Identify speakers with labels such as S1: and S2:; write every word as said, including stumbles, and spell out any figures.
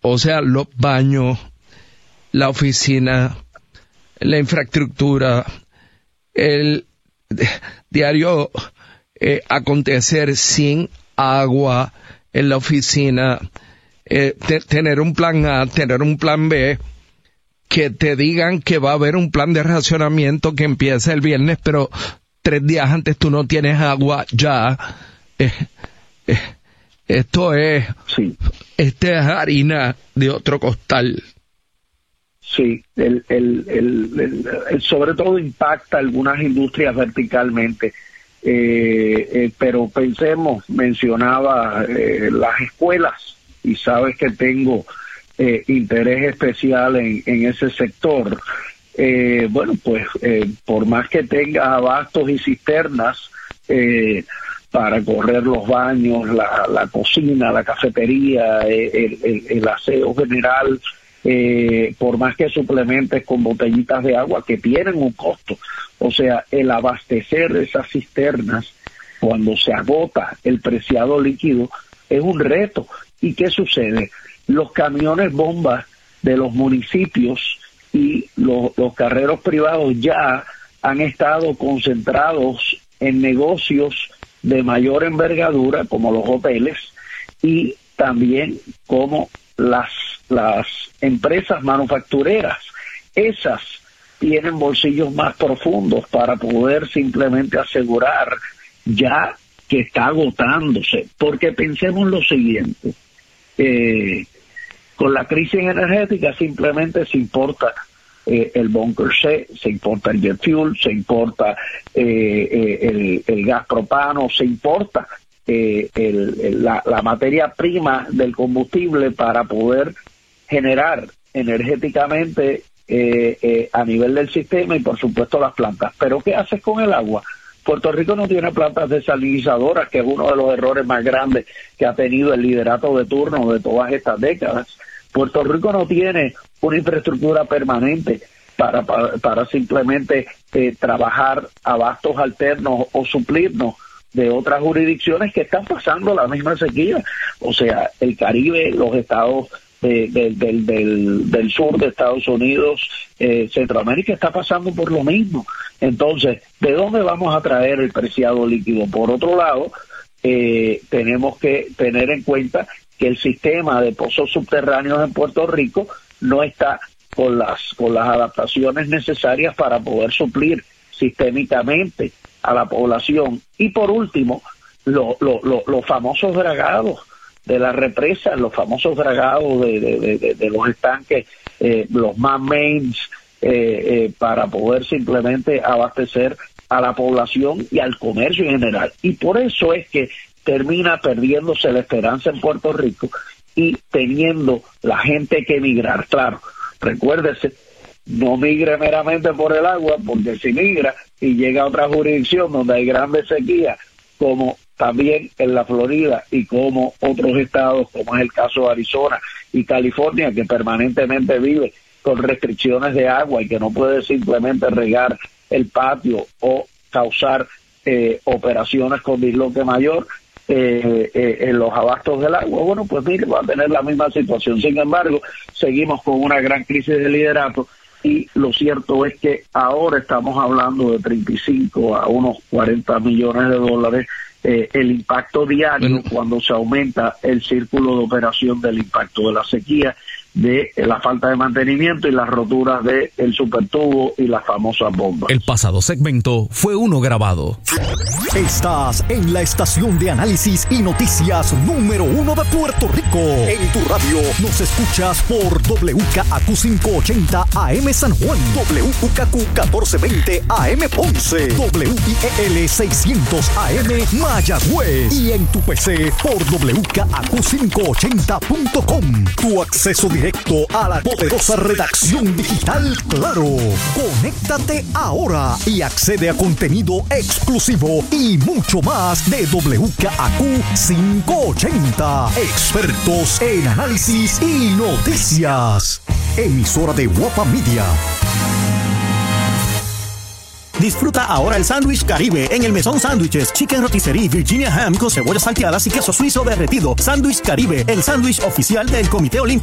S1: o sea, los baños, la oficina, la infraestructura, el diario eh, acontecer sin agua en la oficina, eh, te, tener un plan A, tener un plan B, que te digan que va a haber un plan de racionamiento que empieza el viernes, pero tres días antes tú no tienes agua ya. Eh, eh, esto es,
S2: sí.
S1: Este es harina de otro costal.
S2: Sí, el, el, el, el, el sobre todo impacta algunas industrias verticalmente, eh, eh, pero pensemos, mencionaba eh, las escuelas, y sabes que tengo eh, interés especial en, en ese sector. Eh, bueno, pues eh, por más que tenga abastos y cisternas eh, para correr los baños, la, la cocina, la cafetería, el, el, el aseo general, Eh, por más que suplementes con botellitas de agua que tienen un costo, o sea, el abastecer esas cisternas cuando se agota el preciado líquido es un reto. ¿Y qué sucede? Los camiones bombas de los municipios y los, los carreros privados ya han estado concentrados en negocios de mayor envergadura como los hoteles y también como las las empresas manufactureras. Esas tienen bolsillos más profundos para poder simplemente asegurar ya que está agotándose, porque pensemos lo siguiente, eh, con la crisis energética simplemente se importa eh, el bunker C, se importa el jet fuel, se importa eh, eh, el, el gas propano, se importa eh, el, el, la, la materia prima del combustible para poder generar energéticamente eh, eh, a nivel del sistema y por supuesto las plantas. Pero ¿qué haces con el agua? Puerto Rico no tiene plantas desalinizadoras, que es uno de los errores más grandes que ha tenido el liderato de turno de todas estas décadas. Puerto Rico no tiene una infraestructura permanente para, para, para simplemente eh, trabajar abastos alternos o suplirnos de otras jurisdicciones que están pasando la misma sequía. O sea, el Caribe, los estados de, de, del, del, del sur de Estados Unidos, eh, Centroamérica está pasando por lo mismo. Entonces, ¿de dónde vamos a traer el preciado líquido? Por otro lado, eh, tenemos que tener en cuenta que el sistema de pozos subterráneos en Puerto Rico no está con las con las adaptaciones necesarias para poder suplir sistémicamente a la población. Y por último, lo, lo, lo, los famosos dragados de las represas, los famosos dragados de, de, de, de los estanques, eh, los man-mains, eh, eh, para poder simplemente abastecer a la población y al comercio en general. Y por eso es que termina perdiéndose la esperanza en Puerto Rico y teniendo la gente que emigrar. Claro, recuérdese, no migre meramente por el agua, porque si migra y llega a otra jurisdicción donde hay grandes sequías, como también en la Florida y como otros estados, como es el caso de Arizona y California, que permanentemente vive con restricciones de agua y que no puede simplemente regar el patio o causar eh, operaciones con disloque mayor eh, eh, en los abastos del agua. Bueno, pues mire, va a tener la misma situación. Sin embargo, seguimos con una gran crisis de liderato y lo cierto es que ahora estamos hablando de treinta y cinco a unos cuarenta millones de dólares eh, el impacto diario bueno. cuando se aumenta el círculo de operación del impacto de la sequía, de la falta de mantenimiento y las roturas de el supertubo y las famosas bombas.
S3: El pasado segmento fue uno grabado.
S4: Estás en la estación de análisis y noticias número uno de Puerto Rico. En tu radio nos escuchas por W K A Q quinientos ochenta A M San Juan, W U K Q catorce veinte A M Ponce, W I E L seiscientos A M Mayagüez y en tu P C por W K A Q quinientos ochenta punto com. Tu acceso directo a la poderosa redacción digital Claro. Conéctate ahora y accede a contenido exclusivo y mucho más de W K A Q quinientos ochenta. Expertos en análisis y noticias. Emisora de Guapa Media.
S5: Disfruta ahora el sándwich Caribe en el Mesón Sándwiches, Chicken Rotisserie, Virginia Ham con cebollas salteadas y queso suizo derretido. Sándwich Caribe, el sándwich oficial del Comité Olímpico.